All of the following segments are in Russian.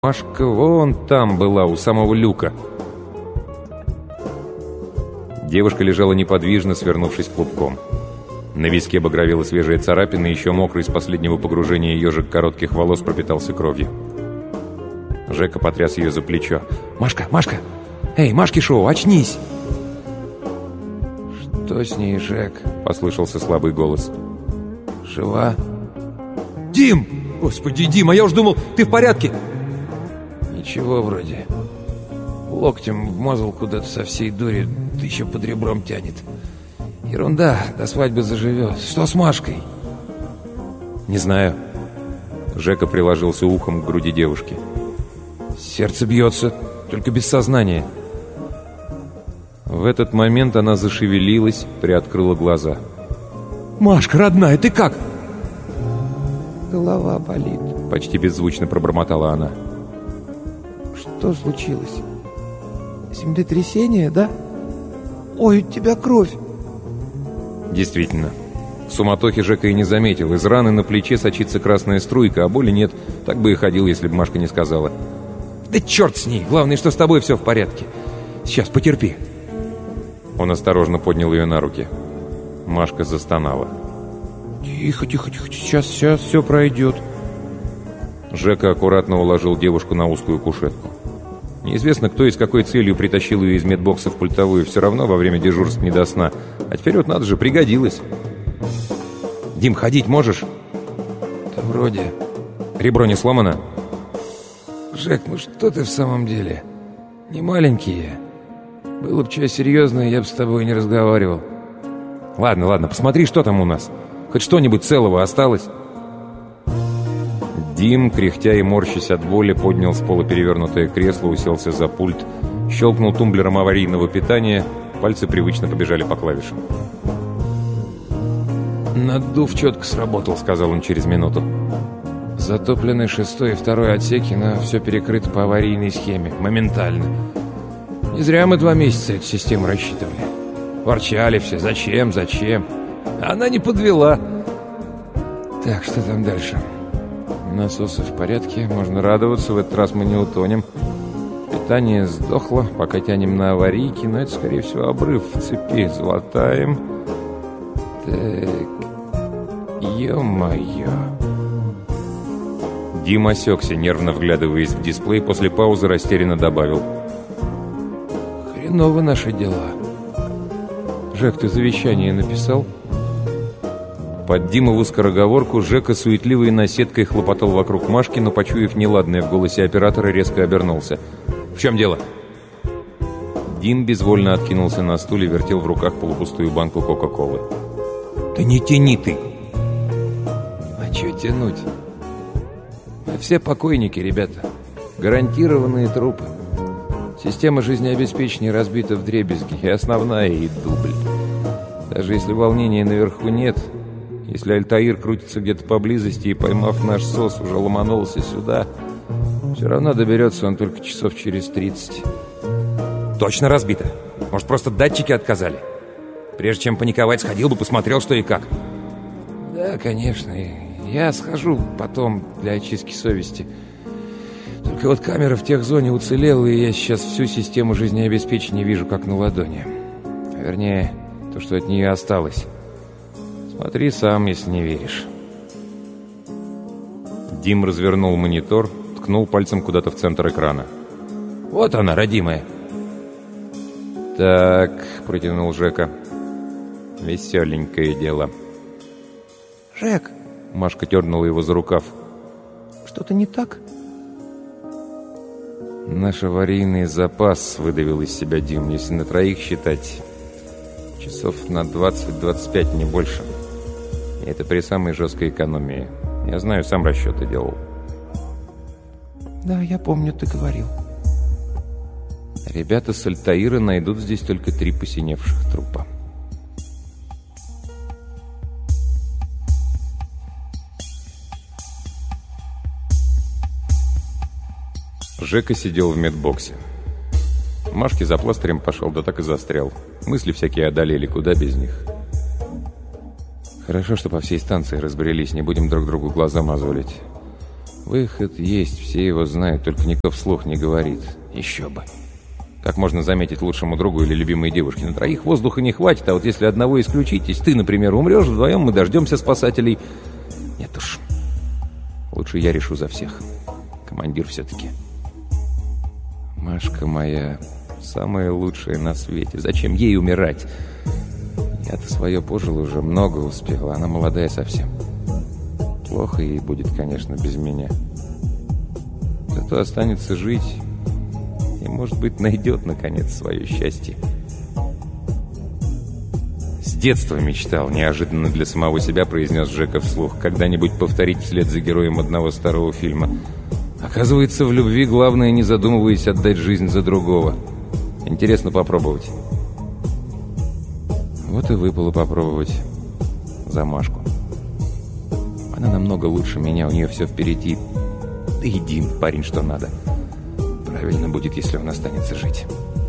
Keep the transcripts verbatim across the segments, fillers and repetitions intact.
Машка вон там была, у самого люка. Девушка лежала неподвижно, свернувшись клубком. На виске багровела свежая царапина, и еще мокрый с последнего погружения ежик коротких волос пропитался кровью. Жека потряс ее за плечо. «Машка, Машка! Эй, Машки-шоу, очнись!» «Что с ней, Жек?» — послышался слабый голос. «Жива?» «Дим! Господи, Дим, а я уж думал, ты в порядке!» «Ничего вроде. Локтем вмазал куда-то со всей дури, да еще под ребром тянет. Ерунда, до свадьбы заживет. Что с Машкой?» «Не знаю». Жека приложился ухом к груди девушки. «Сердце бьется, только без сознания». В этот момент она зашевелилась, приоткрыла глаза. «Машка, родная, ты как?» «Голова болит», — почти беззвучно пробормотала она. «Что случилось? Землетрясение, да? Ой, у тебя кровь!» Действительно. В суматохе Жека и не заметил. Из раны на плече сочится красная струйка, а боли нет. Так бы и ходил, если бы Машка не сказала. «Да черт с ней! Главное, что с тобой все в порядке. Сейчас, потерпи». Он осторожно поднял ее на руки. Машка застонала. «Тихо, тихо, тихо. Сейчас, сейчас все пройдет». Жека аккуратно уложил девушку на узкую кушетку. Неизвестно, кто и с какой целью притащил ее из медбокса в пультовую. Все равно во время дежурств не до сна. А теперь вот надо же, пригодилось. «Дим, ходить можешь?» «Да вроде». «Ребро не сломано?» «Жек, ну что ты в самом деле? Не маленький я. Было бы что серьезное, я бы с тобой не разговаривал». «Ладно, ладно, посмотри, что там у нас. Хоть что-нибудь целого осталось?» Дим, кряхтя и морщась от боли, поднял с пола перевернутое кресло, уселся за пульт, щелкнул тумблером аварийного питания, пальцы привычно побежали по клавишам. «Наддув четко сработал», — сказал он через минуту. «Затоплены шестой и второй отсеки, но все перекрыто по аварийной схеме, моментально. Не зря мы два месяца эту систему рассчитывали. Ворчали все, зачем, зачем. Она не подвела. Так, что там дальше?» «Насосы в порядке, можно радоваться, в этот раз мы не утонем. Питание сдохло, пока тянем на аварийки, но это, скорее всего, обрыв в цепи. Залатаем. Так, ё-моё». Дим осекся, нервно вглядываясь в дисплей, после паузы растерянно добавил. «Хреново наши дела. Жек, ты завещание написал?» Под Димову скороговорку Жека суетливой наседкой хлопотал вокруг Машки, но, почуяв неладное в голосе оператора, резко обернулся. «В чем дело?» Дим безвольно откинулся на стуле, вертел в руках полупустую банку Кока-Колы. «Да не тяни ты!» «А что тянуть? Мы все покойники, ребята. Гарантированные трупы. Система жизнеобеспечения разбита вдребезги, и основная, и дубль. Даже если волнения наверху нет... Если Альтаир крутится где-то поблизости и, поймав наш СОС, уже ломанулся сюда, все равно доберется он только часов через тридцать. Точно разбито? Может, просто датчики отказали? Прежде чем паниковать, сходил бы, посмотрел, что и как. Да, конечно. Я схожу потом для очистки совести. Только вот камера в техзоне уцелела, и я сейчас всю систему жизнеобеспечения вижу как на ладони. Вернее, то, что от нее осталось. Смотри сам, если не веришь». Дим развернул монитор, ткнул пальцем куда-то в центр экрана. «Вот она, родимая». «Так», — протянул Жека. «Веселенькое дело». «Жек!» — Машка дернула его за рукав. «Что-то не так?» «Наш аварийный запас», — выдавил из себя Дим, если на троих считать. Часов на двадцать-двадцать пять, не больше. И это при самой жесткой экономии. Я знаю, сам расчеты делал. «Да, я помню, ты говорил». Ребята с Альтаира найдут здесь только три посиневших трупа. Жека сидел в медбоксе. Машке за пластырем пошел, да так и застрял. Мысли всякие одолели, куда без них. Хорошо, что по всей станции разбрелись, не будем друг другу глаза мозолить. Выход есть, все его знают, только никто вслух не говорит. Еще бы. Как можно заметить лучшему другу или любимой девушке? На троих воздуха не хватит, а вот если одного исключить, если ты, например, умрешь, вдвоем мы дождемся спасателей. Нет уж. Лучше я решу за всех. Командир все-таки. Машка моя, самая лучшая на свете. Зачем ей умирать? Я-то свое пожил уже, много успела. Она молодая совсем. Плохо ей будет, конечно, без меня. Зато останется жить и, может быть, найдет, наконец, свое счастье. С детства мечтал, неожиданно для самого себя произнес Жека вслух, когда-нибудь повторить вслед за героем одного старого фильма. Оказывается, в любви главное, не задумываясь, отдать жизнь за другого. Интересно попробовать. Вот и выпало попробовать за Машку. Она намного лучше меня, у нее все впереди. Да и Дим, парень, что надо. Правильно будет, если он останется жить.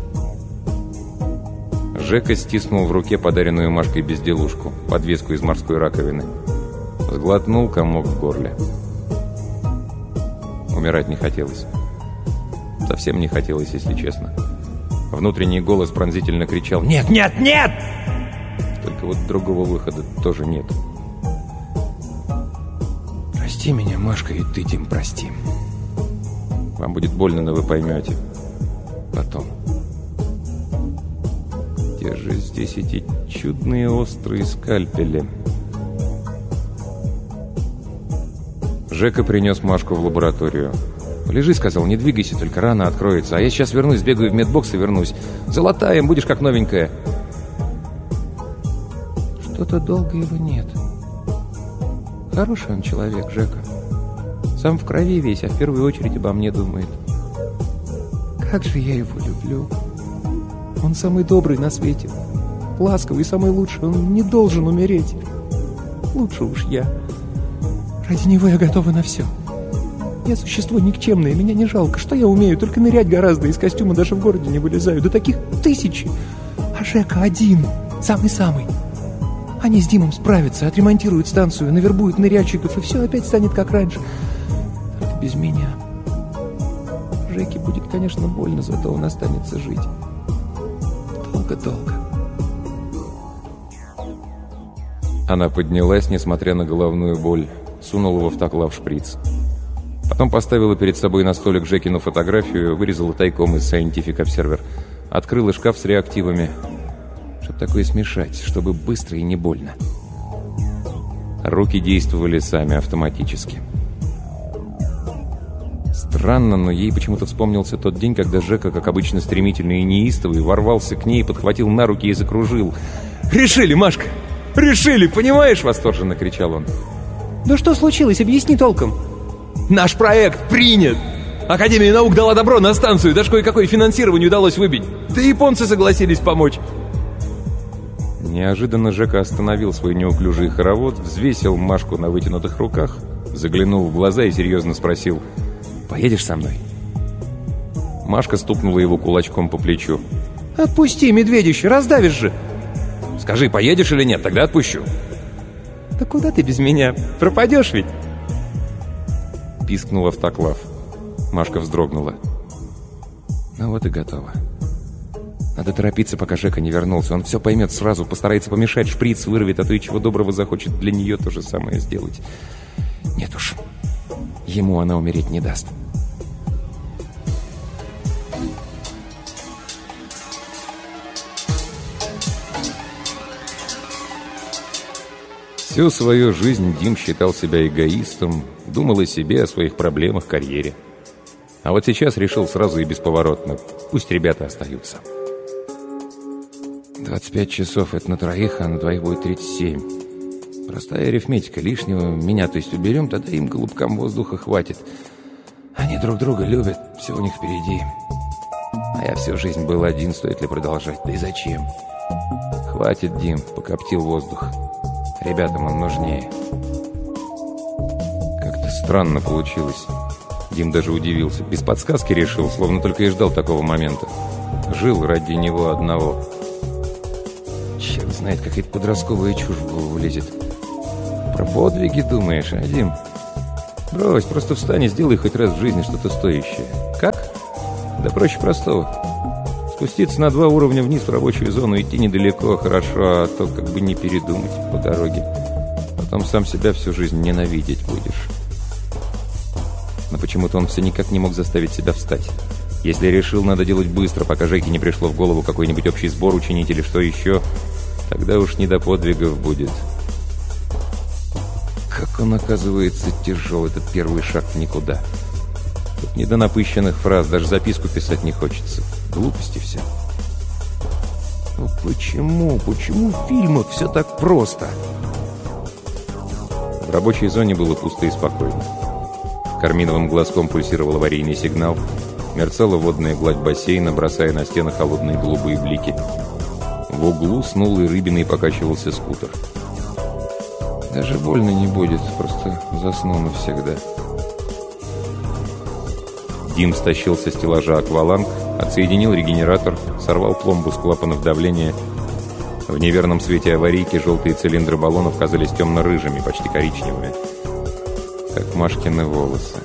Жека стиснул в руке подаренную Машкой безделушку, подвеску из морской раковины. Сглотнул комок в горле. Умирать не хотелось. Совсем не хотелось, если честно. Внутренний голос пронзительно кричал: «Нет, нет, нет!» Только вот другого выхода тоже нет. «Прости меня, Машка, и ты, Дим, прости. Вам будет больно, но вы поймете. Потом. Где же здесь эти чудные острые скальпели?» Жека принес Машку в лабораторию. «Лежи», — сказал, — «не двигайся, только рана откроется. А я сейчас вернусь, сбегаю в медбокс и вернусь. Золотаем, будешь как новенькая». «Что-то долго его нет. Хороший он человек, Жека. Сам в крови весь, а в первую очередь обо мне думает. Как же я его люблю. Он самый добрый на свете. Ласковый, самый лучший. Он не должен умереть. Лучше уж я. Ради него я готова на все. Я существо никчемное, меня не жалко. Что я умею? Только нырять гораздо. Из костюма даже в городе не вылезаю. Да таких тысячи. А Жека один. Самый-самый. Они с Димом справятся, отремонтируют станцию, навербуют ныряльщиков, и все опять станет как раньше. Только без меня. Жеке будет, конечно, больно, зато он останется жить. Долго-долго. Она поднялась, несмотря на головную боль, сунула в автоклав шприц. Потом поставила перед собой на столик Жекину фотографию, вырезала тайком из Scientific Observer, открыла шкаф с реактивами, чтобы такое смешать, чтобы быстро и не больно. Руки действовали сами, автоматически. Странно, но ей почему-то вспомнился тот день, когда Жека, как обычно стремительный и неистовый, ворвался к ней, подхватил на руки и закружил. «Решили, Машка! Решили, понимаешь?» — восторженно кричал он. «Да что случилось? Объясни толком!» «Наш проект принят! Академия наук дала добро на станцию, даже кое-какое финансирование удалось выбить. Да и японцы согласились помочь!» Неожиданно Жека остановил свой неуклюжий хоровод, взвесил Машку на вытянутых руках, заглянул в глаза и серьезно спросил: «Поедешь со мной?» Машка стукнула его кулачком по плечу. «Отпусти, медведище, раздавишь же!» «Скажи, поедешь или нет, тогда отпущу». «Да куда ты без меня? Пропадешь ведь?» Пискнул автоклав. Машка вздрогнула. «Ну вот и готово. Надо торопиться, пока Жека не вернулся. Он все поймет сразу, постарается помешать, шприц вырвет, а то и чего доброго захочет для нее то же самое сделать. Нет уж, ему она умереть не даст». Всю свою жизнь Дим считал себя эгоистом, думал о себе, о своих проблемах, карьере. А вот сейчас решил сразу и бесповоротно: пусть ребята остаются. двадцать пять часов — это на троих, а на двоих будет тридцать семь. Простая арифметика. Лишнего меня, то есть, уберем, тогда им, голубкам, воздуха хватит. Они друг друга любят, все у них впереди. А я всю жизнь был один, стоит ли продолжать? Да и зачем? Хватит, Дим, покоптил воздух. Ребятам он нужнее. Как-то странно получилось. Дим даже удивился. Без подсказки решил, словно только и ждал такого момента. Жил ради него одного. Черт знает, какая-то подростковая чушь в голову лезет. Про подвиги думаешь, а, Дим? Брось, просто встань и сделай хоть раз в жизни что-то стоящее. Как? Да проще простого. Спуститься на два уровня вниз в рабочую зону, идти недалеко, хорошо, а то как бы не передумать по дороге. Потом сам себя всю жизнь ненавидеть будешь. Но почему-то он все никак не мог заставить себя встать. Если решил, надо делать быстро, пока Жеке не пришло в голову какой-нибудь общий сбор учинить или что еще, тогда уж не до подвигов будет. Как он, оказывается, тяжел, этот первый шаг в никуда. Тут не до напыщенных фраз, даже записку писать не хочется. Глупости все. Ну почему, почему в фильмах все так просто? В рабочей зоне было пусто и спокойно. Карминовым глазком пульсировал аварийный сигнал, мерцала водная гладь бассейна, бросая на стены холодные голубые блики. В углу снулой рыбиной покачивался скутер. Даже больно не будет, просто засну навсегда. Дим стащил со стеллажа акваланг, отсоединил регенератор, сорвал пломбу с клапанов давления. В неверном свете аварийки желтые цилиндры баллонов казались темно-рыжими, почти коричневыми, как Машкины волосы.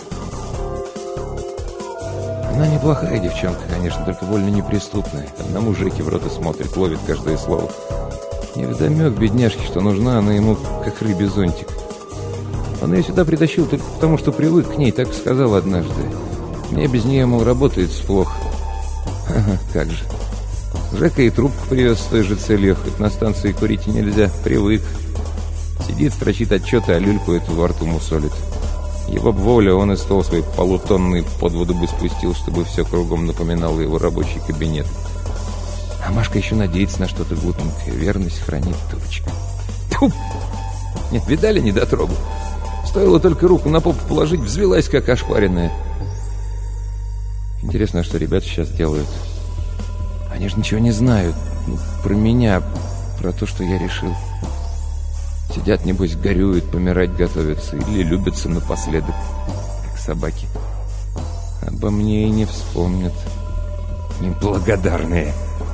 Она неплохая девчонка, конечно, только больно неприступная. Одному Жеке в рот и смотрит, ловит каждое слово. Невдомек бедняжке, что нужна она ему, как рыбий зонтик. Он ее сюда притащил только потому, что привык к ней, так сказал однажды. Мне без нее, мол, работается плохо. Ага, как же. Жека и трубку привез с той же целью, хоть на станции курить и нельзя, привык. Сидит, строчит отчеты, а люльку эту во рту мусолит. Его б воля, он и стол свой полутонный под воду бы спустил, чтобы все кругом напоминало его рабочий кабинет. А Машка еще надеется на что-то глупенькое. Верность хранит, дурочка. Тьфу! Нет, видали недотрогу? Стоило только руку на попу положить, взвелась, как ошпаренная. Интересно, что ребята сейчас делают. Они же ничего не знают. Ну, про меня, про то, что я решил. Сидят, небось, горюют, помирать готовятся. Или любятся напоследок, как собаки. Обо мне и не вспомнят. Неблагодарные.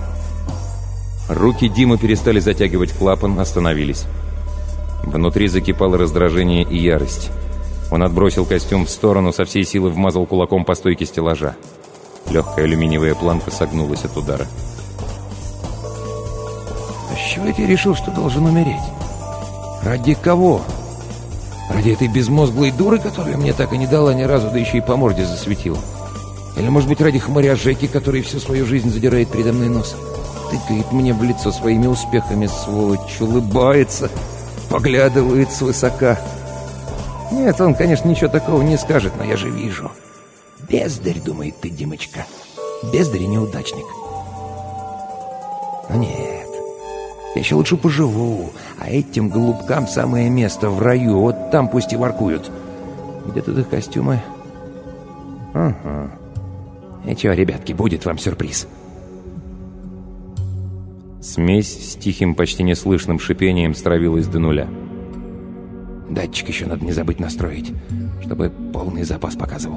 Руки Димы перестали затягивать клапан, остановились. Внутри закипало раздражение и ярость. Он отбросил костюм в сторону, со всей силы вмазал кулаком по стойке стеллажа. Легкая алюминиевая планка согнулась от удара. «А с чего ты решил, что должен умереть? Ради кого? Ради этой безмозглой дуры, которая мне так и не дала ни разу, да еще и по морде засветила? Или, может быть, ради хмыря Жеки, который всю свою жизнь задирает передо мной нос? Тыкает мне в лицо своими успехами, сволочь, улыбается, поглядывает свысока. Нет, он, конечно, ничего такого не скажет, но я же вижу. Бездарь, думает ты, Димочка. Бездарь и неудачник. Но нет, я еще лучше поживу, а этим голубкам самое место в раю. Вот там пусть и воркуют. Где тут их костюмы? Ага. И чё, ребятки, будет вам сюрприз. Смесь с тихим, почти неслышным шипением стравилась до нуля. Датчик еще надо не забыть настроить, чтобы полный запас показывал.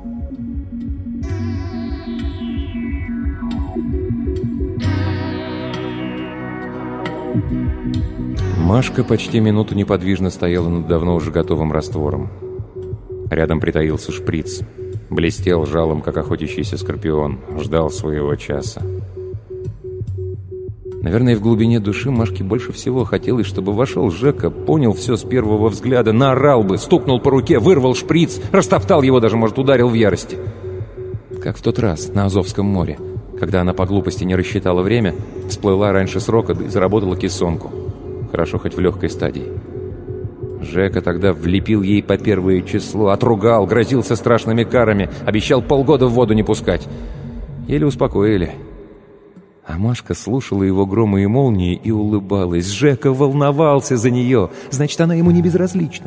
Машка почти минуту неподвижно стояла над давно уже готовым раствором. Рядом притаился шприц. Блестел жалом, как охотящийся скорпион. Ждал своего часа. Наверное, в глубине души Машке больше всего хотелось, чтобы вошел Жека, понял все с первого взгляда, наорал бы, стукнул по руке, вырвал шприц, растоптал его, даже, может, ударил в ярости. Как в тот раз на Азовском море, когда она по глупости не рассчитала время, всплыла раньше срока, да и заработала кессонку. Хорошо хоть в легкой стадии. Жека тогда влепил ей по первое число, отругал, грозился страшными карами, обещал полгода в воду не пускать. Еле успокоили. А Машка слушала его громы и молнии и улыбалась. Жека волновался за нее. Значит, она ему не безразлична.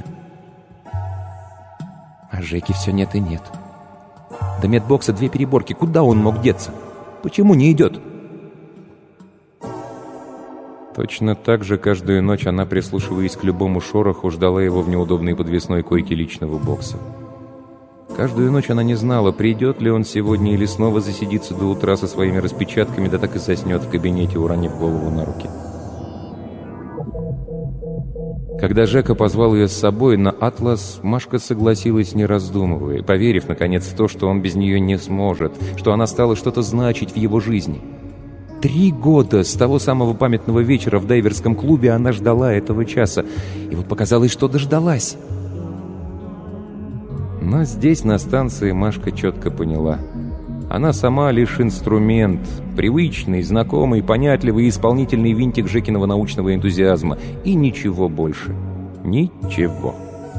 А Жеки все нет и нет. До медбокса две переборки. Куда он мог деться? Почему не идет? Точно так же каждую ночь она, прислушиваясь к любому шороху, ждала его в неудобной подвесной койке личного бокса. Каждую ночь она не знала, придет ли он сегодня или снова засидится до утра со своими распечатками, да так и заснет в кабинете, уронив голову на руки. Когда Жека позвал ее с собой на «Атлас», Машка согласилась, не раздумывая, поверив, наконец, в то, что он без нее не сможет, что она стала что-то значить в его жизни. Три года с того самого памятного вечера в дайверском клубе она ждала этого часа, и вот показалось, что дождалась. Но здесь, на станции, Машка четко поняла. Она сама лишь инструмент, привычный, знакомый, понятливый и исполнительный винтик Жекиного научного энтузиазма. И ничего больше. Ничего.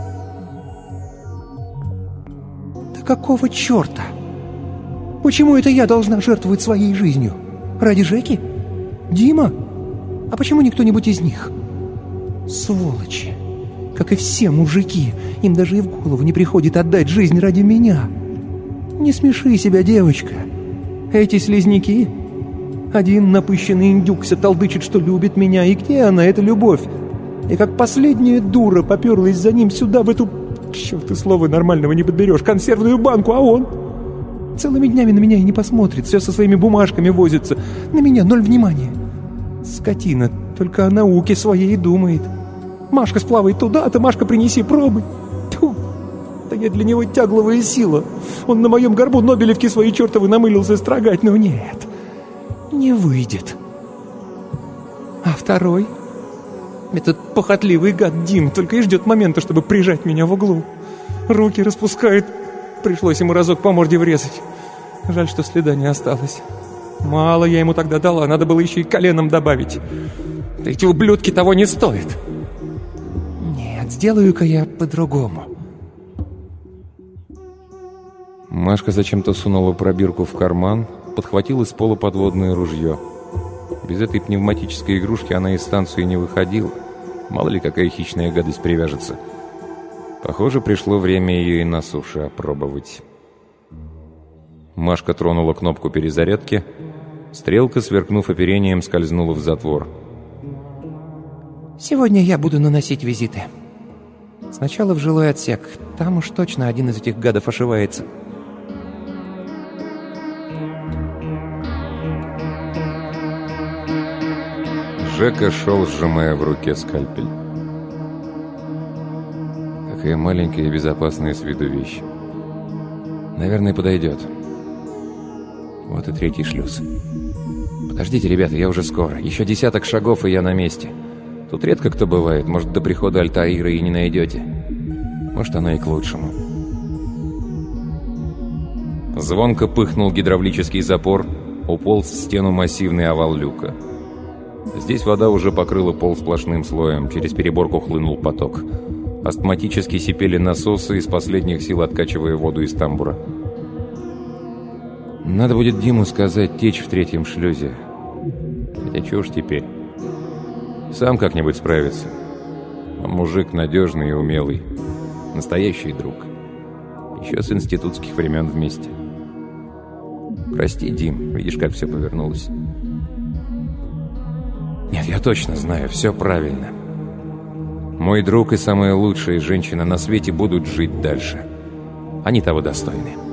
Да какого черта? Почему это я должна жертвовать своей жизнью? Ради Жеки? Дима? А почему не кто-нибудь из них? Сволочи! Как и все мужики, им даже и в голову не приходит отдать жизнь ради меня. Не смеши себя, девочка. Эти слизняки? Один напыщенный индюкся толдычит, что любит меня. И где она, эта любовь? И как последняя дура поперлась за ним сюда, в эту... Черт, ты слова нормального не подберешь. Консервную банку, а он... Целыми днями на меня и не посмотрит. Все со своими бумажками возится. На меня ноль внимания. Скотина, только о науке своей и думает. Машка сплавает туда, а ты, Машка, принеси пробы. Тьфу, да я для него тягловая сила. Он на моем горбу нобелевки свои чертовы намылился строгать, но нет, не выйдет. А второй? Этот похотливый гад Дим только и ждет момента, чтобы прижать меня в углу. Руки распускает. Пришлось ему разок по морде врезать. Жаль, что следа не осталось. Мало я ему тогда дала, надо было еще и коленом добавить. Да эти ублюдки того не стоят. Нет, сделаю-ка я по-другому. Машка зачем-то сунула пробирку в карман, подхватила с пола подводное ружье. Без этой пневматической игрушки она из станции не выходила. Мало ли, какая хищная гадость привяжется. Похоже, пришло время ее и на суше опробовать. Машка тронула кнопку перезарядки. Стрелка, сверкнув оперением, скользнула в затвор. Сегодня я буду наносить визиты. Сначала в жилой отсек. Там уж точно один из этих гадов ошивается. Жека шел, сжимая в руке скальпель. Какая маленькая и безопасная с виду вещь. Наверное, подойдет. Вот и третий шлюз. Подождите, ребята, я уже скоро. Еще десяток шагов, и я на месте. Тут редко кто бывает. Может, до прихода Альтаира и не найдете. Может, оно и к лучшему. Звонко пыхнул гидравлический запор. Уполз в стену массивный овал люка. Здесь вода уже покрыла пол сплошным слоем. Через переборку хлынул поток. Астматически сипели насосы, из последних сил откачивая воду из тамбура. Надо будет Диму сказать течь в третьем шлюзе. Хотя чего ж теперь? Сам как-нибудь справится. Он мужик надежный и умелый. Настоящий друг. Еще с институтских времен вместе. Прости, Дим, видишь, как все повернулось. Нет, я точно знаю, все правильно. Мой друг и самая лучшая женщина на свете будут жить дальше. Они того достойны.